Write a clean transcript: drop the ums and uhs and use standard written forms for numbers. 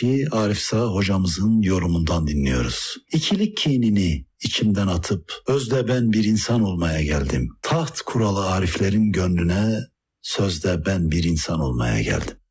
deyişi Arif Sağ hocamızın yorumundan dinliyoruz. İkilik kinini içimden atıp özde ben bir insan olmaya geldim. Taht kuralı ariflerin gönlüne sözde ben bir insan olmaya geldim.